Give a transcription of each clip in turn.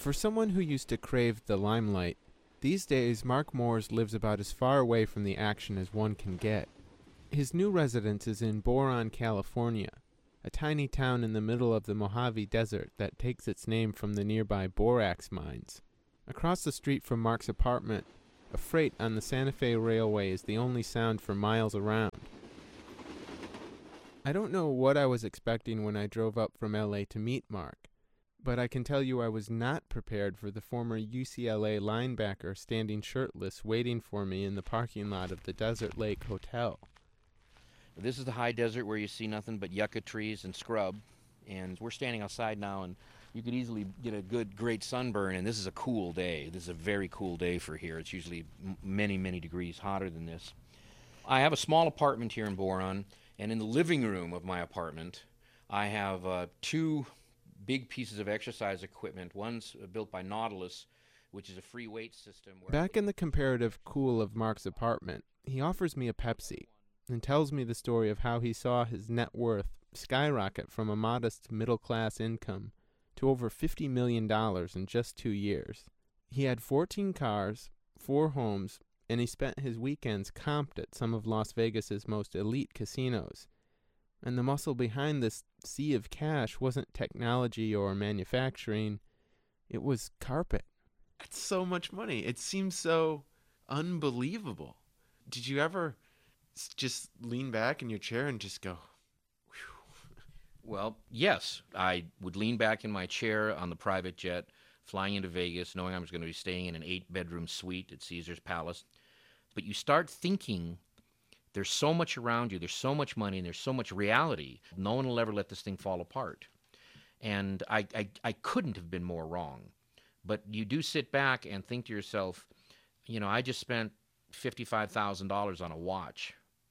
For someone who used to crave the limelight, these days Mark Moores lives about as far away from the action as one can get. His new residence is in Boron, California, a tiny town in the middle of the Mojave Desert that takes its name from the nearby borax mines. Across the street from Mark's apartment, a freight on the Santa Fe Railway is the only sound for miles around. I don't know what I was expecting when I drove up from LA to meet Mark, but I can tell you I was not prepared for the former UCLA linebacker standing shirtless waiting for me in the parking lot of the Desert Lake Hotel. This is the high desert where you see nothing but yucca trees and scrub, and we're standing outside now, and you could easily get a great sunburn, and this is a cool day. This is a very cool day for here. It's usually many, many degrees hotter than this. I have a small apartment here in Boron, and in the living room of my apartment, I have two big pieces of exercise equipment. One's built by Nautilus, which is a free weight system. Back in the comparative cool of Mark's apartment, he offers me a Pepsi and tells me the story of how he saw his net worth skyrocket from a modest middle-class income to over $50 million in just 2 years. He had 14 cars, 4 homes, and he spent his weekends comped at some of Las Vegas's most elite casinos. And the muscle behind this sea of cash wasn't technology or manufacturing, it was carpet. That's so much money. It seems so unbelievable. Did you ever just lean back in your chair and just go, whew? Well, yes. I would lean back in my chair on the private jet, flying into Vegas, knowing I was going to be staying in an 8-bedroom suite at Caesar's Palace. But you start thinking, there's so much around you, there's so much money, and there's so much reality. No one will ever let this thing fall apart. And I couldn't have been more wrong. But you do sit back and think to yourself, I just spent $55,000 on a watch.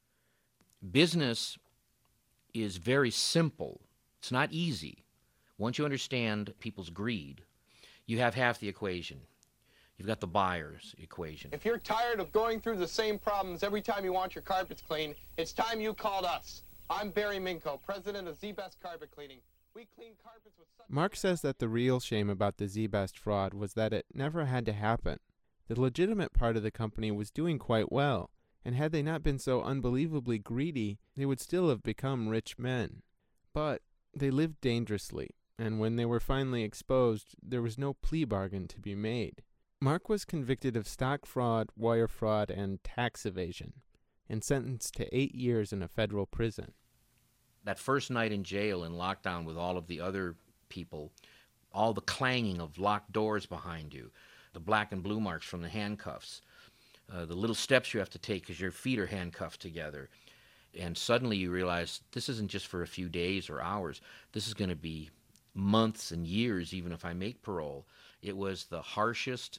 Business is very simple. It's not easy. Once you understand people's greed, you have half the equation. You've got the buyer's equation. If you're tired of going through the same problems every time you want your carpets cleaned, it's time you called us. I'm Barry Minko, president of Z-Best Carpet Cleaning. We clean carpets with such... Mark says that the real shame about the Z-Best fraud was that it never had to happen. The legitimate part of the company was doing quite well, and had they not been so unbelievably greedy, they would still have become rich men. But they lived dangerously, and when they were finally exposed, there was no plea bargain to be made. Mark was convicted of stock fraud, wire fraud, and tax evasion, and sentenced to 8 years in a federal prison. That first night in jail in lockdown with all of the other people, all the clanging of locked doors behind you, the black and blue marks from the handcuffs, the little steps you have to take because your feet are handcuffed together. And suddenly you realize this isn't just for a few days or hours. This is going to be months and years, even if I make parole. It was the harshest,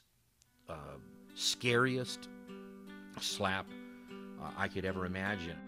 scariest slap I could ever imagine.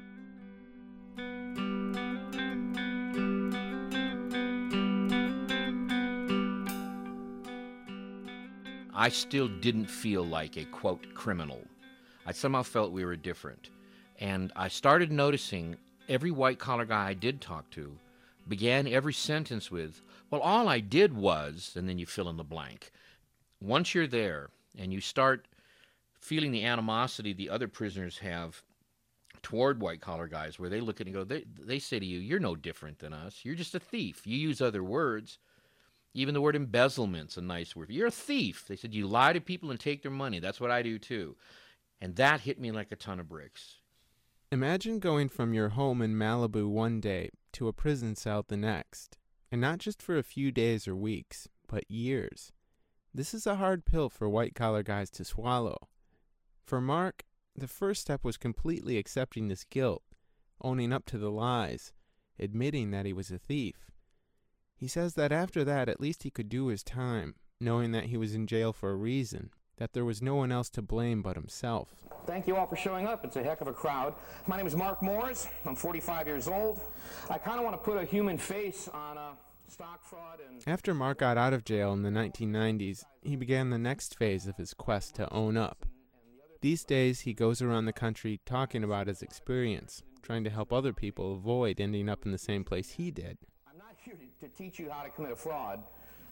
I still didn't feel like a, quote, criminal. I somehow felt we were different. And I started noticing every white-collar guy I did talk to began every sentence with, well, all I did was, and then you fill in the blank. Once you're there and you start feeling the animosity the other prisoners have toward white-collar guys, where they look at it and go, they say to you, you're no different than us. You're just a thief. You use other words. Even the word embezzlement's a nice word. You're a thief. They said, you lie to people and take their money. That's what I do too. And that hit me like a ton of bricks. Imagine going from your home in Malibu one day to a prison cell the next, and not just for a few days or weeks, but years. This is a hard pill for white-collar guys to swallow. For Mark, the first step was completely accepting this guilt, owning up to the lies, admitting that he was a thief. He says that after that, at least he could do his time, knowing that he was in jail for a reason, that there was no one else to blame but himself. Thank you all for showing up. It's a heck of a crowd. My name is Mark Moores. I'm 45 years old. I kind of want to put a human face on stock fraud and... After Mark got out of jail in the 1990s, he began the next phase of his quest to own up. These days, he goes around the country talking about his experience, trying to help other people avoid ending up in the same place he did. I'm not here to teach you how to commit a fraud.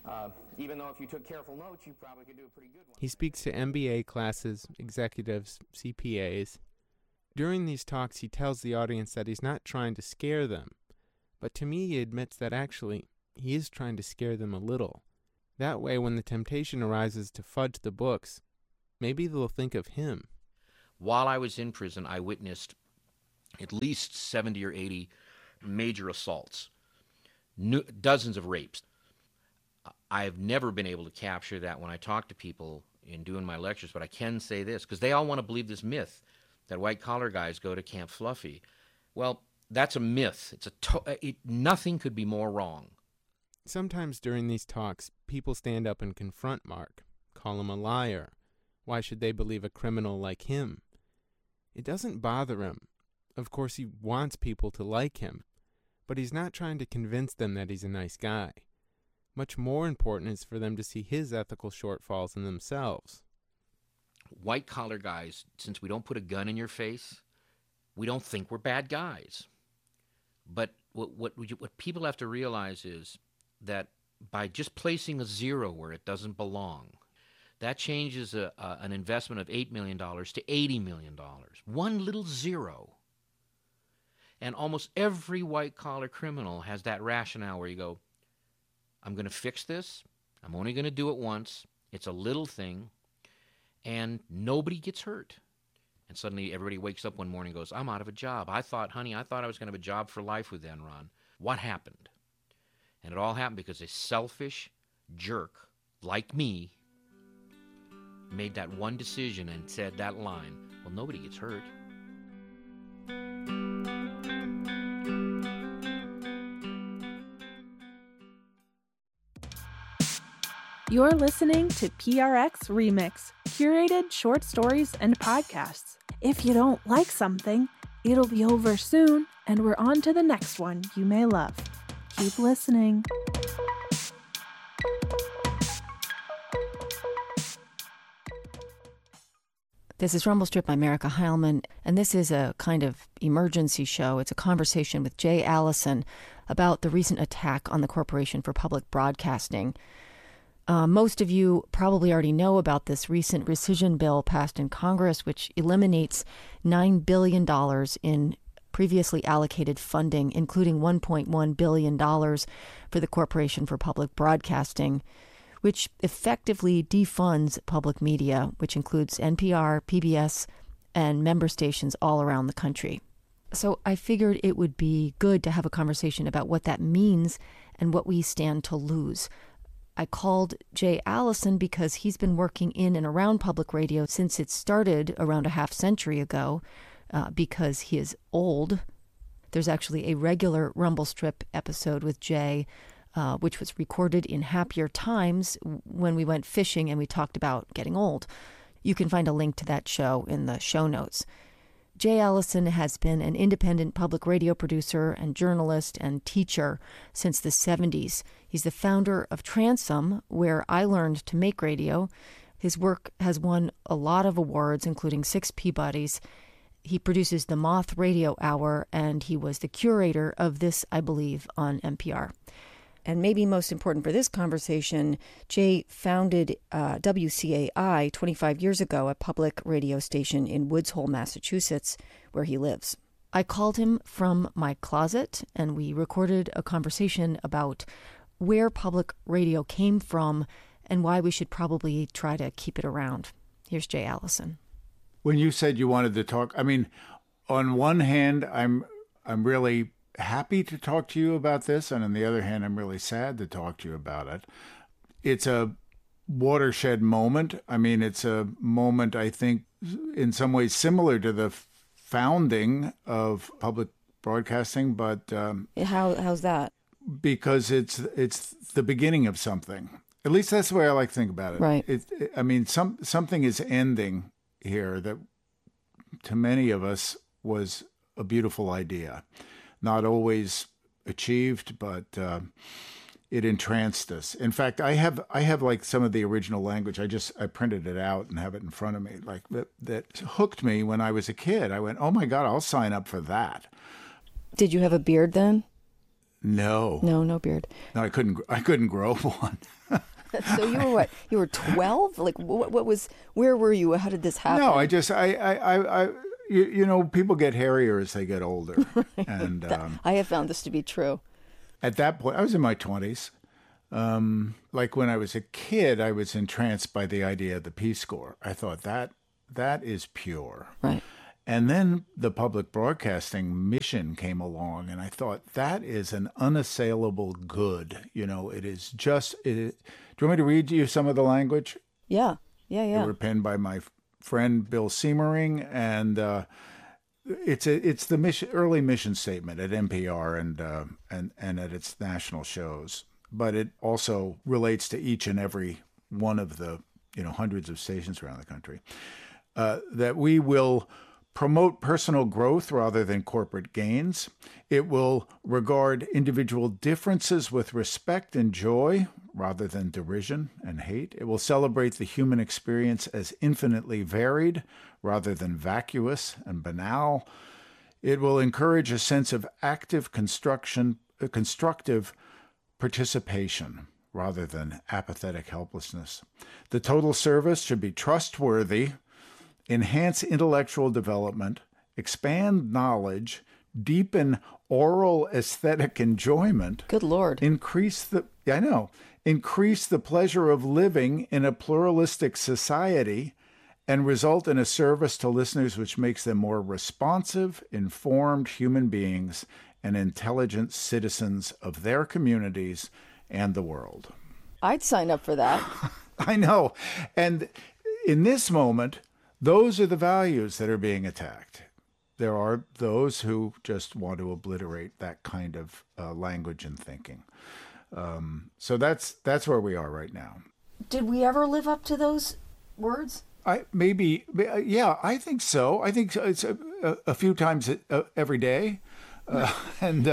Even though if you took careful notes, you probably could do a pretty good one. He speaks to MBA classes, executives, CPAs. During these talks, he tells the audience that he's not trying to scare them. But to me, he admits that actually, he is trying to scare them a little. That way, when the temptation arises to fudge the books, maybe they'll think of him. While I was in prison, I witnessed at least 70 or 80 major assaults, dozens of rapes. I have never been able to capture that when I talk to people in doing my lectures, but I can say this, because they all want to believe this myth that white-collar guys go to Camp Fluffy. Well, that's a myth. Nothing could be more wrong. Sometimes during these talks, people stand up and confront Mark, call him a liar. Why should they believe a criminal like him? It doesn't bother him. Of course, he wants people to like him, but he's not trying to convince them that he's a nice guy. Much more important is for them to see his ethical shortfalls in themselves. White-collar guys, since we don't put a gun in your face, we don't think we're bad guys. But what people have to realize is that by just placing a zero where it doesn't belong, that changes an investment of $8 million to $80 million. One little zero. And almost every white-collar criminal has that rationale where you go, I'm going to fix this. I'm only going to do it once. It's a little thing. And nobody gets hurt. And suddenly everybody wakes up one morning and goes, I'm out of a job. I thought I was going to have a job for life with Enron. What happened? And it all happened because a selfish jerk like me made that one decision and said that line. Well, nobody gets hurt. You're listening to PRX Remix, curated short stories and podcasts. If you don't like something, it'll be over soon, and we're on to the next one you may love. Keep listening. This is Rumble Strip. I'm Erica Heilman, and this is a kind of emergency show. It's a conversation with Jay Allison about the recent attack on the Corporation for Public Broadcasting. Most of you probably already know about this recent rescission bill passed in Congress, which eliminates $9 billion in previously allocated funding, including $1.1 billion for the Corporation for Public Broadcasting, which effectively defunds public media, which includes NPR, PBS, and member stations all around the country. So I figured it would be good to have a conversation about what that means and what we stand to lose. I called Jay Allison because he's been working in and around public radio since it started around a half century ago, because he is old. There's actually a regular Rumble Strip episode with Jay, which was recorded in happier times when we went fishing and we talked about getting old. You can find a link to that show in the show notes. Jay Allison has been an independent public radio producer and journalist and teacher since the 70s. He's the founder of Transom, where I learned to make radio. His work has won a lot of awards, including 6 Peabodys. He produces the Moth Radio Hour, and he was the curator of This, I Believe, on NPR. And maybe most important for this conversation, Jay founded WCAI 25 years ago, a public radio station in Woods Hole, Massachusetts, where he lives. I called him from my closet, and we recorded a conversation about where public radio came from and why we should probably try to keep it around. Here's Jay Allison. When you said you wanted to talk, I mean, on one hand, I'm really happy to talk to you about this, and on the other hand, I'm really sad to talk to you about it. It's a watershed moment. I mean, it's a moment, I think, in some ways similar to the founding of public broadcasting, but How's that? Because it's the beginning of something. At least that's the way I like to think about it. Right. I mean, something is ending here that to many of us was a beautiful idea. Not always achieved, but it entranced us. In fact, I have like some of the original language. I printed it out and have it in front of me. Like that hooked me when I was a kid. I went, oh my God, I'll sign up for that. Did you have a beard then? No. No beard. No, I couldn't grow one. So you were what? You were 12? Like what was? Where were you? How did this happen? No, you know, people get hairier as they get older, and I have found this to be true. At that point, I was in my 20s. Like when I was a kid, I was entranced by the idea of the Peace Corps. I thought that is pure. Right. And then the public broadcasting mission came along, and I thought that is an unassailable good. You know, it is just. Do you want me to read you some of the language? Yeah. They were penned by my friend Bill Siemering, and it's the early mission statement at NPR and at its national shows. But it also relates to each and every one of the hundreds of stations around the country. That we will promote personal growth rather than corporate gains. It will regard individual differences with respect and joy rather than derision and hate. It will celebrate the human experience as infinitely varied rather than vacuous and banal. It will encourage a sense of active constructive participation rather than apathetic helplessness. The total service should be trustworthy, enhance intellectual development, expand knowledge, deepen oral aesthetic enjoyment. Good Lord. Increase the pleasure of living in a pluralistic society and result in a service to listeners which makes them more responsive, informed human beings and intelligent citizens of their communities and the world. I'd sign up for that. I know. And in this moment, those are the values that are being attacked. There are those who just want to obliterate that kind of language and thinking. So that's where we are right now. Did we ever live up to those words? I think so. I think it's a few times every day, and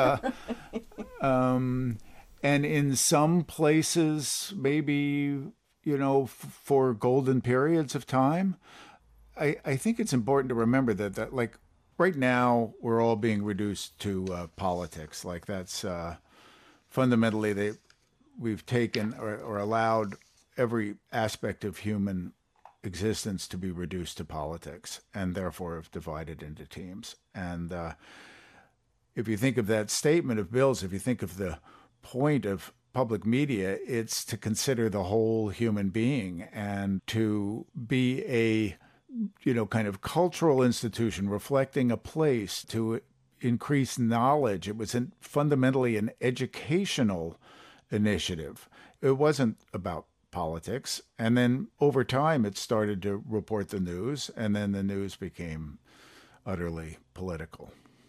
in some places, maybe for golden periods of time. I think it's important to remember that like right now we're all being reduced to politics. Like that's fundamentally we've taken or allowed every aspect of human existence to be reduced to politics, and therefore have divided into teams. And if you think of that statement of Bill's, if you think of the point of public media, it's to consider the whole human being and to be a kind of cultural institution reflecting a place to increase knowledge. It was fundamentally an educational initiative. It wasn't about politics. And then over time, it started to report the news, and then the news became utterly political.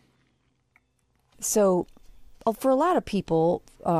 So for a lot of people,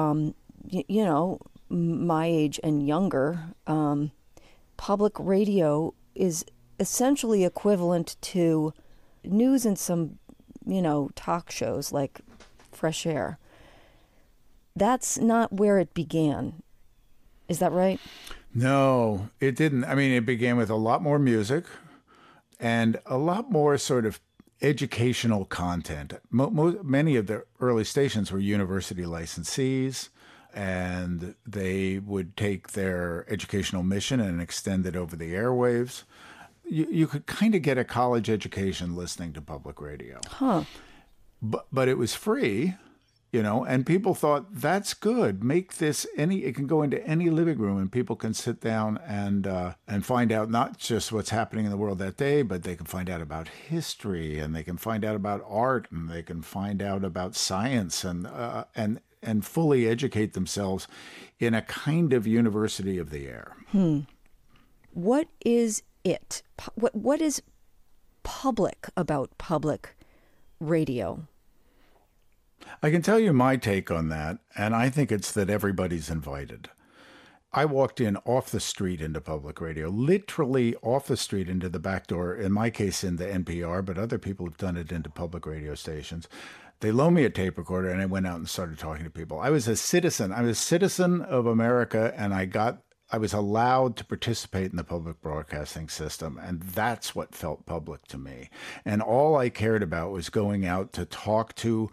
my age and younger, public radio is essentially equivalent to news and some, talk shows like Fresh Air. That's not where it began. Is that right? No, it didn't. I mean, it began with a lot more music and a lot more sort of educational content. Many of the early stations were university licensees, and they would take their educational mission and extend it over the airwaves. You could kind of get a college education listening to public radio. Huh. But it was free, and people thought, that's good. Make this it can go into any living room and people can sit down and find out not just what's happening in the world that day, but they can find out about history, and they can find out about art, and they can find out about science and fully educate themselves in a kind of university of the air. What is it? What is public about public radio? I can tell you my take on that, and I think it's that everybody's invited. I walked in off the street into public radio, literally off the street into the back door, in my case into NPR, but other people have done it into public radio stations. They loaned me a tape recorder, and I went out and started talking to people. I was a citizen. I was a citizen of America, and I was allowed to participate in the public broadcasting system, and that's what felt public to me. And all I cared about was going out to talk to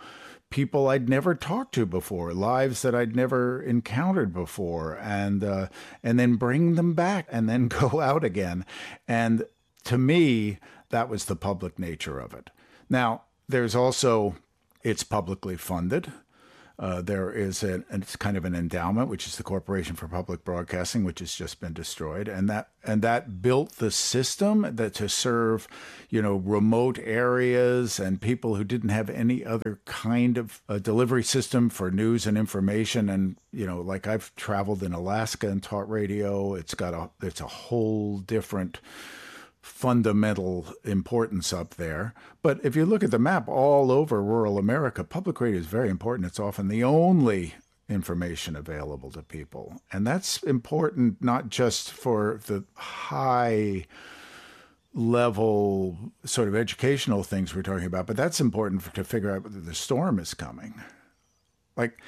people I'd never talked to before, lives that I'd never encountered before, and then bring them back and then go out again. And to me, that was the public nature of it. Now, there's also, it's publicly funded. There is it's kind of an endowment, which is the Corporation for Public Broadcasting, which has just been destroyed, and that built the system that to serve, remote areas and people who didn't have any other kind of delivery system for news and information. And like I've traveled in Alaska and taught radio. It's a whole different fundamental importance up there. But if you look at the map all over rural America, public radio is very important. It's often the only information available to people. And that's important not just for the high level sort of educational things we're talking about, but that's important to figure out whether the storm is coming. Like,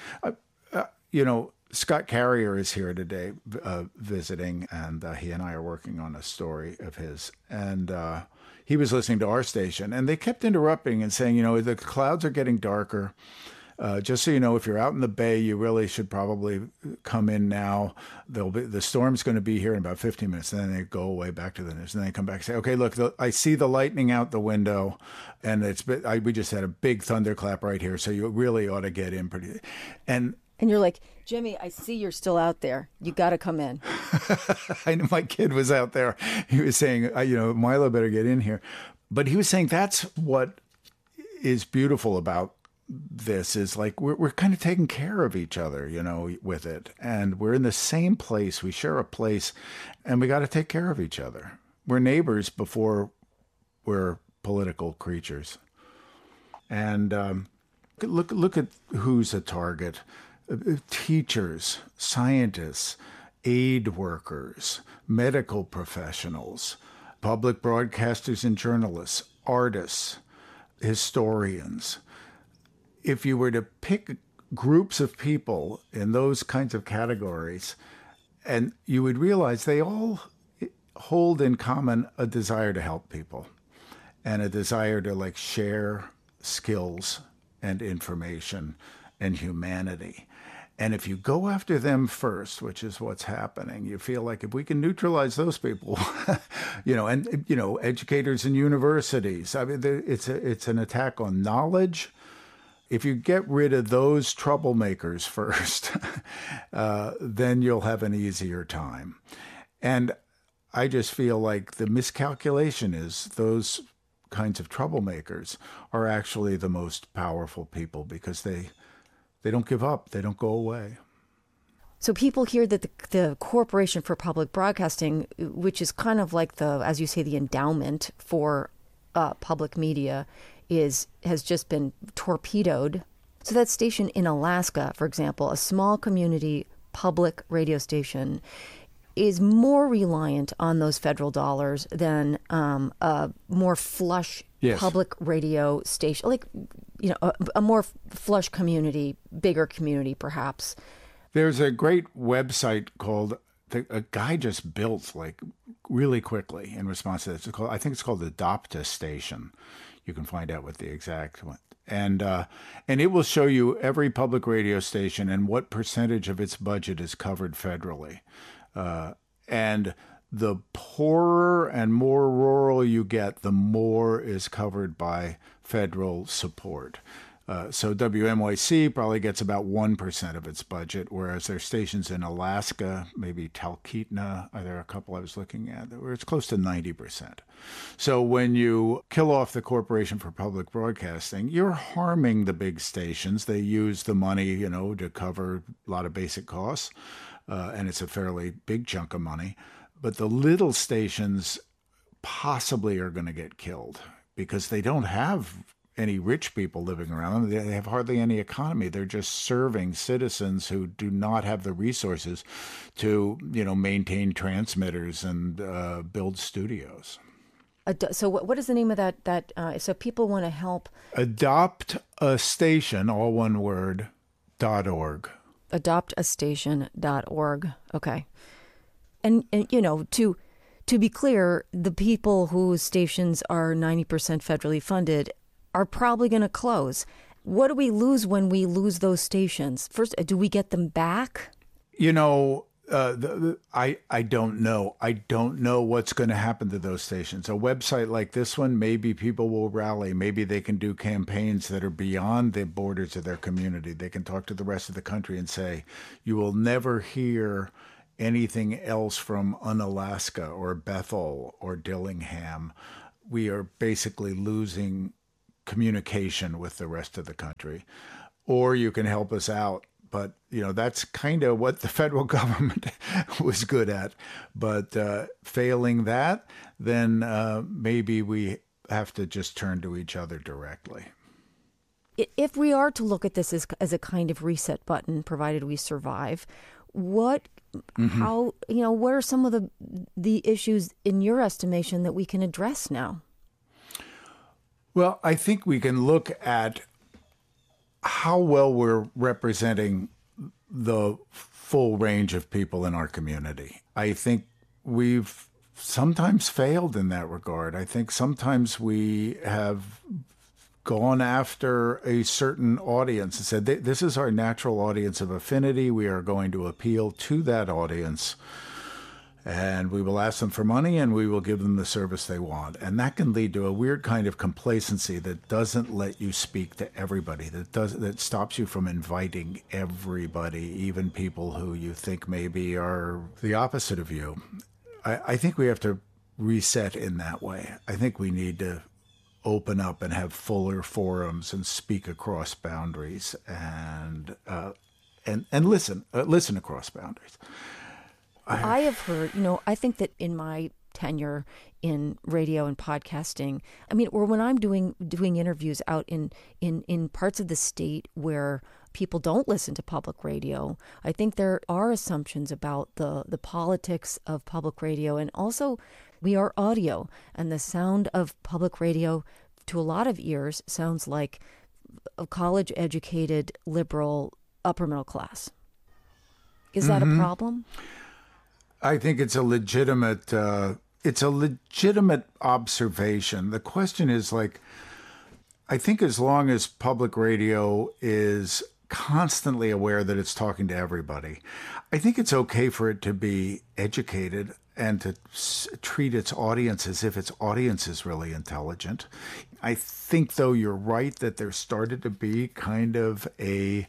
Scott Carrier is here today visiting, and he and I are working on a story of his. And he was listening to our station, and they kept interrupting and saying, the clouds are getting darker. Just so you know, if you're out in the bay, you really should probably come in now. The storm's going to be here in about 15 minutes. And then they go away back to the news. And then they come back and say, okay, look, I see the lightning out the window, and we just had a big thunderclap right here. So you really ought to get in pretty. And you're like, Jimmy, I see you're still out there. You got to come in. I know my kid was out there. He was saying, Milo better get in here. But he was saying that's what is beautiful about this is like we're kind of taking care of each other, with it. And we're in the same place. We share a place, and we got to take care of each other. We're neighbors before we're political creatures. And look at who's a target. Teachers, scientists, aid workers, medical professionals, public broadcasters and journalists, artists, historians. If you were to pick groups of people in those kinds of categories, and you would realize they all hold in common a desire to help people and a desire to share skills and information and humanity. And if you go after them first, which is what's happening, you feel like if we can neutralize those people, educators and universities, I mean, it's an attack on knowledge. If you get rid of those troublemakers first, then you'll have an easier time. And I just feel like the miscalculation is those kinds of troublemakers are actually the most powerful people because they don't give up. They don't go away. So people hear that the Corporation for Public Broadcasting, which is kind of like as you say, the endowment for public media, has just been torpedoed. So that station in Alaska, for example, a small community public radio station, is more reliant on those federal dollars than a more flush public radio station, a more flush community, bigger community, perhaps. There's a great website called, a guy just built really quickly in response to this. I think it's called Adopt a Station. You can find out what the exact one. And it will show you every public radio station and what percentage of its budget is covered federally. And the poorer and more rural you get, the more is covered by federal support. So WNYC probably gets about 1% of its budget, whereas there are stations in Alaska, maybe Talkeetna, there are a couple I was looking at, where it's close to 90%. So when you kill off the Corporation for Public Broadcasting, you're harming the big stations. They use the money, to cover a lot of basic costs, and it's a fairly big chunk of money. But the little stations possibly are going to get killed because they don't have any rich people living around them. They have hardly any economy. They're just serving citizens who do not have the resources to, maintain transmitters and build studios. So what is the name of that? So people want to help. Adopt a Station, all one word, .org. Adoptastation.org. Okay. And to be clear, the people whose stations are 90% federally funded are probably going to close. What do we lose when we lose those stations? First, do we get them back? You know, I don't know. I don't know what's going to happen to those stations. A website like this one, maybe people will rally. Maybe they can do campaigns that are beyond the borders of their community. They can talk to the rest of the country and say, you will never hear anything else from Unalaska or Bethel or Dillingham. We are basically losing communication with the rest of the country. Or you can help us out. But, you know, that's kind of what the federal government was good at. But failing that, then maybe we have to just turn to each other directly. If we are to look at this as a kind of reset button, provided we survive, what are some of the issues in your estimation that we can address now? Well, I think we can look at how well we're representing the full range of people in our community. I think we've sometimes failed in that regard. I think sometimes we have gone after a certain audience and said, this is our natural audience of affinity. We are going to appeal to that audience. And we will ask them for money and we will give them the service they want. And that can lead to a weird kind of complacency that doesn't let you speak to everybody, that stops you from inviting everybody, even people who you think maybe are the opposite of you. I think we have to reset in that way. I think we need to open up and have fuller forums and speak across boundaries and listen across boundaries. I have heard, I think that in my tenure in radio and podcasting, or when I'm doing interviews out in parts of the state where people don't listen to public radio, I think there are assumptions about the politics of public radio. And also, we are audio, and the sound of public radio to a lot of ears sounds like a college-educated, liberal, upper middle class. Is that a problem? I think it's a legitimate observation. The question is, I think as long as public radio is constantly aware that it's talking to everybody, I think it's okay for it to be educated and to treat its audience as if its audience is really intelligent. I think, though, you're right that there started to be kind of a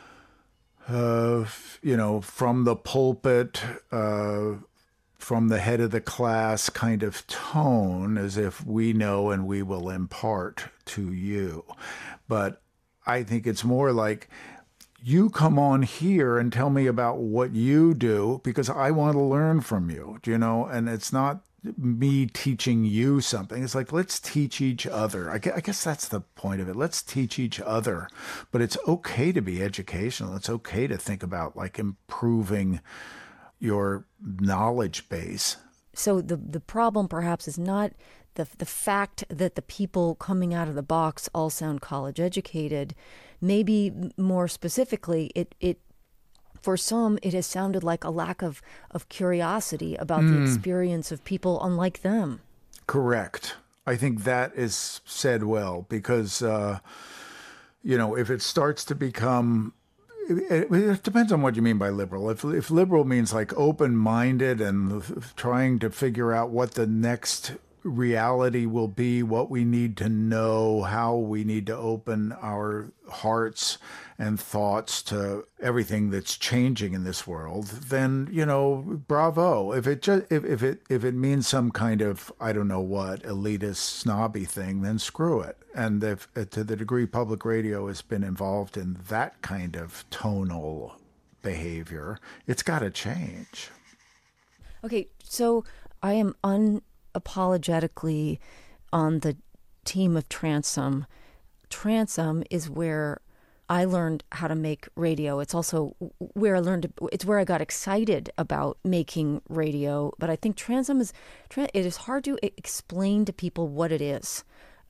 from the pulpit, from the head of the class kind of tone, as if we know and we will impart to you. But I think it's more like, you come on here and tell me about what you do because I want to learn from you, and it's not me teaching you something. It's like, let's teach each other. I guess that's the point of it. Let's teach each other. But it's okay to be educational. It's okay to think about improving your knowledge base. So the problem perhaps is not the fact that the people coming out of the box all sound college educated. Maybe more specifically, it for some, it has sounded like a lack of curiosity about the experience of people unlike them. Correct. I think that is said well, because, if it starts to become, it depends on what you mean by liberal. If liberal means open-minded and trying to figure out what the next reality will be, what we need to know, how we need to open our hearts and thoughts to everything that's changing in this world, then, bravo. If it means some kind of, I don't know what, elitist, snobby thing, then screw it. And if to the degree public radio has been involved in that kind of tonal behavior, it's got to change. Okay, so I am unapologetically on the team of Transom. Transom is where I learned how to make radio. It's also where it's where I got excited about making radio. But I think Transom it is hard to explain to people what it is.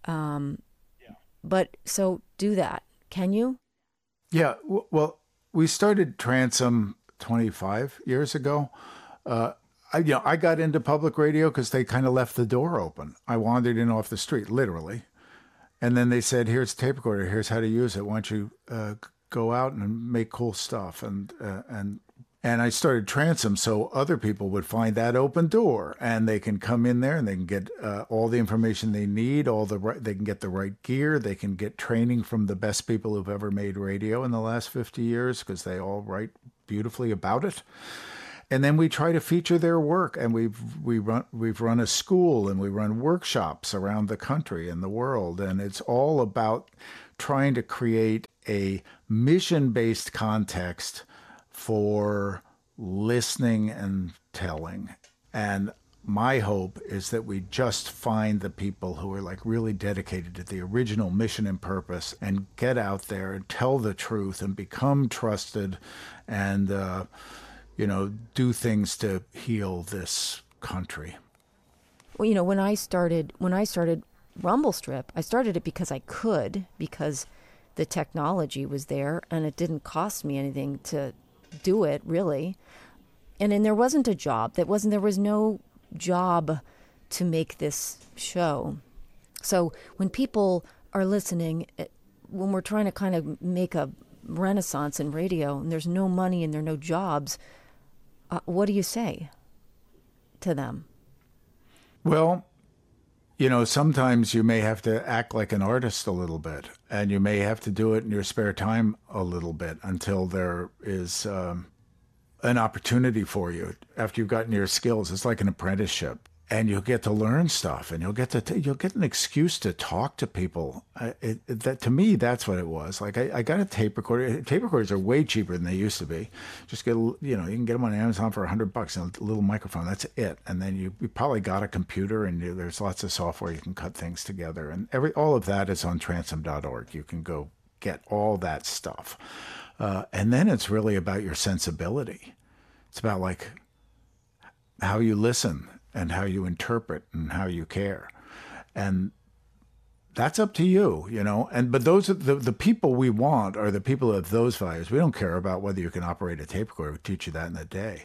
But so do that. Can you? Yeah. Well, we started Transom 25 years ago. I got into public radio because they kind of left the door open. I wandered in off the street, literally. And then they said, here's a tape recorder. Here's how to use it. Why don't you go out and make cool stuff? And I started Transom so other people would find that open door, and they can come in there and they can get all the information they need. They can get the right gear. They can get training from the best people who've ever made radio in the last 50 years because they all write beautifully about it. And then we try to feature their work, and we've run a school, and we run workshops around the country and the world, and it's all about trying to create a mission-based context for listening and telling. And my hope is that we just find the people who are like really dedicated to the original mission and purpose and get out there and tell the truth and become trusted and do things to heal this country. Well, when I started Rumble Strip, I started it because I could, because the technology was there and it didn't cost me anything to do it, really. And then there wasn't a job. There was no job to make this show. So when people are listening, when we're trying to kind of make a renaissance in radio and there's no money and there are no jobs, what do you say to them? Well, sometimes you may have to act like an artist a little bit, and you may have to do it in your spare time a little bit until there is an opportunity for you. After you've gotten your skills, it's like an apprenticeship, and you'll get to learn stuff, and you'll get an excuse to talk to people. To me, that's what it was. Like I got a tape recorder. Tape recorders are way cheaper than they used to be. Just get, you can get them on Amazon for $100 and a little microphone. That's it. And then you probably got a computer, and there's lots of software you can cut things together. And all of that is on transom.org. You can go get all that stuff. And then it's really about your sensibility. It's about like how you listen and how you interpret and how you care. And that's up to you, but those are the people we want are the people of those values. We don't care about whether you can operate a tape recorder. We teach you that in a day.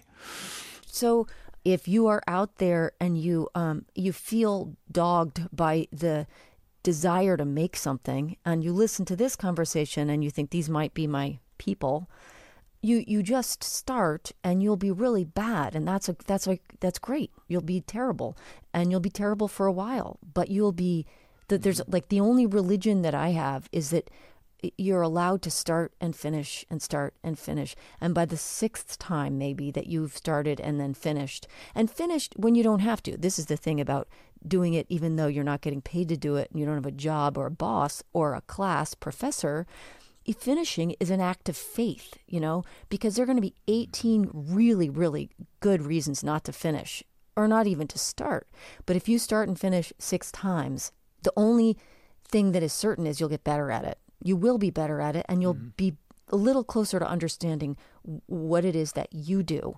So if you are out there and you feel dogged by the desire to make something, and you listen to this conversation and you think these might be my people, you just start and you'll be really bad, and that's great. You'll be terrible, and you'll be terrible for a while, but you'll be there's like the only religion that I have is that you're allowed to start and finish and start and finish, and by the sixth time maybe that you've started and then finished when you don't have to. This is the thing about doing it even though you're not getting paid to do it and you don't have a job or a boss or a class professor. Finishing is an act of faith, because there are going to be 18 really, really good reasons not to finish or not even to start. But if you start and finish 6 times, the only thing that is certain is you'll get better at it. You will be better at it, and you'll be a little closer to understanding what it is that you do.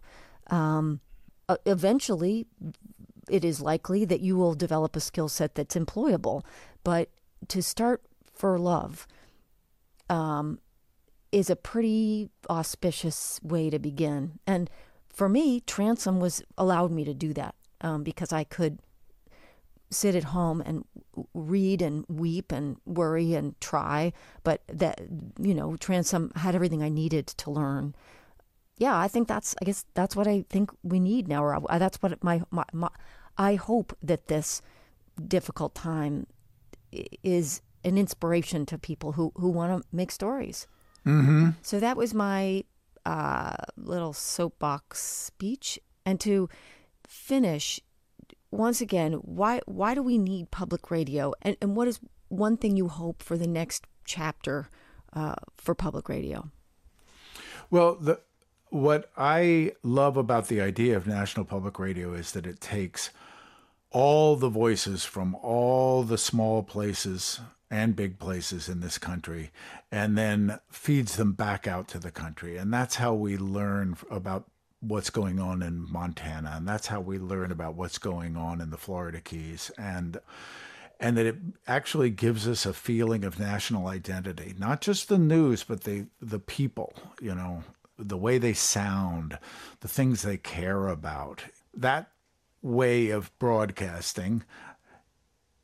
Eventually, it is likely that you will develop a skill set that's employable. But to start for love is a pretty auspicious way to begin. And for me, Transom allowed me to do that because I could sit at home and read and weep and worry and try. But that, Transom had everything I needed to learn. Yeah, I guess that's what I think we need now. Or that's what I hope that this difficult time is an inspiration to people who want to make stories. Mm-hmm. So that was my little soapbox speech. And to finish, once again, why do we need public radio? And what is one thing you hope for the next chapter for public radio? Well, what I love about the idea of National Public Radio is that it takes all the voices from all the small places and big places in this country, and then feeds them back out to the country. And that's how we learn about what's going on in Montana, and that's how we learn about what's going on in the Florida Keys, and that it actually gives us a feeling of national identity, not just the news, but the people, the way they sound, the things they care about. That way of broadcasting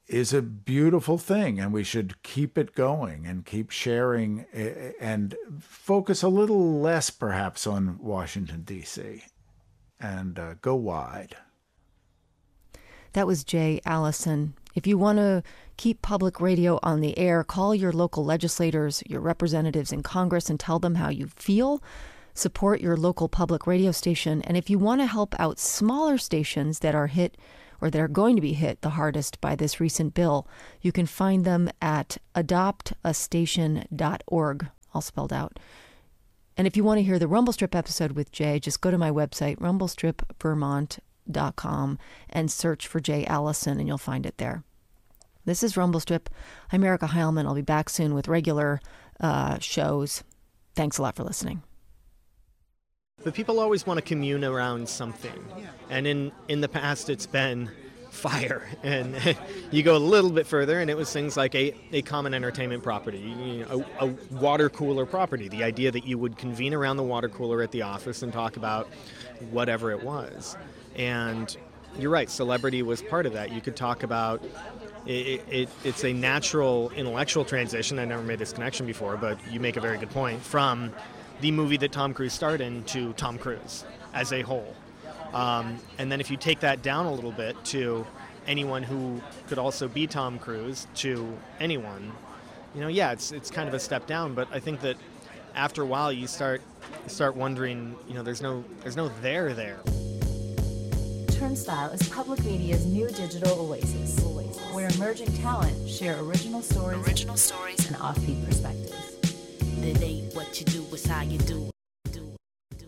is a beautiful thing, and we should keep it going and keep sharing and focus a little less perhaps on Washington, D.C. and go wide. That was Jay Allison. If you want to keep public radio on the air, call your local legislators, your representatives in Congress, and tell them how you feel. Support your local public radio station. And if you want to help out smaller stations that are hit or that are going to be hit the hardest by this recent bill, you can find them at adoptastation.org, all spelled out. And if you want to hear the Rumble Strip episode with Jay, just go to my website, rumblestripvermont.com, and search for Jay Allison, and you'll find it there. This is Rumble Strip. I'm Erica Heilman. I'll be back soon with regular shows. Thanks a lot for listening. But people always want to commune around something. And in the past, it's been fire. And you go a little bit further, and it was things like a common entertainment property, a water cooler property. The idea that you would convene around the water cooler at the office and talk about whatever it was. And you're right, celebrity was part of that. You could talk about it's a natural intellectual transition. I never made this connection before, but you make a very good point, from the movie that Tom Cruise starred in to Tom Cruise as a whole. And then if you take that down a little bit to anyone who could also be Tom Cruise, to anyone, it's kind of a step down. But I think that after a while you start wondering, there's no there. Turnstile is public media's new digital oasis, where emerging talent share original stories and offbeat perspectives. It ain't what you do, it's how you do.